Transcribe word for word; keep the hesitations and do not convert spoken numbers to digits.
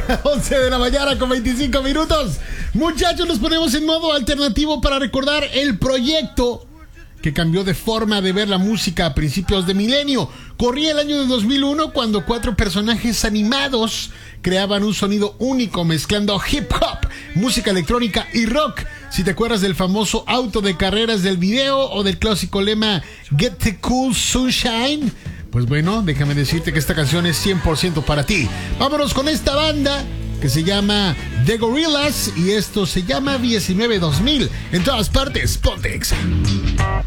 once de la mañana con veinticinco minutos. Muchachos, nos ponemos en modo alternativo para recordar el proyecto que cambió de forma de ver la música a principios de milenio. Corría el año de dos mil uno cuando cuatro personajes animados creaban un sonido único mezclando hip hop, música electrónica y rock. Si te acuerdas del famoso auto de carreras del video o del clásico lema Get the Cool Sunshine, pues bueno, déjame decirte que esta canción es cien por ciento para ti. Vámonos con esta banda que se llama The Gorillaz y esto se llama diecinueve dos mil. En todas partes, ponte Exa.